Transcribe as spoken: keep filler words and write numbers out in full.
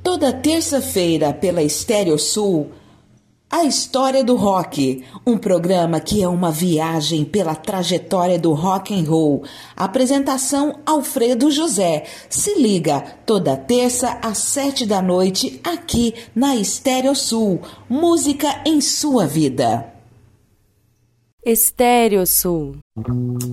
Toda terça-feira pela Estéreo Sul, A História do Rock, um programa que é uma viagem pela trajetória do rock and roll. Apresentação Alfredo José. Se liga, toda terça às sete da noite, aqui na Estéreo Sul. Música em sua vida. Estéreo Sul.